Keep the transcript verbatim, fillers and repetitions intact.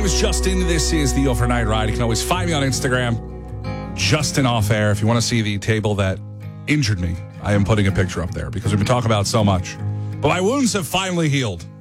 is Justin. This is the Overnight Ride. You can always find me on Instagram, Justin Off Air. If you want to see the table that injured me, I am putting a picture up there because we've been talking about it so much. But my wounds have finally healed.